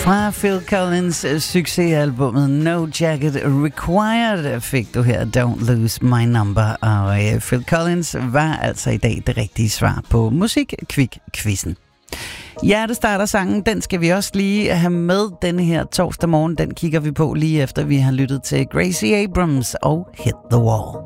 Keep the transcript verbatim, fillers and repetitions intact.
Fra Phil Collins succesalbummet No Jacket Required fik du her Don't Lose My Number. Og øh, Phil Collins var altså i dag det rigtige svar på Musik-Kvik-quizzen. Hjertestarter sangen, den skal vi også lige have med denne her torsdag morgen. Den kigger vi på lige efter vi har lyttet til Gracie Abrams og Hit the Wall.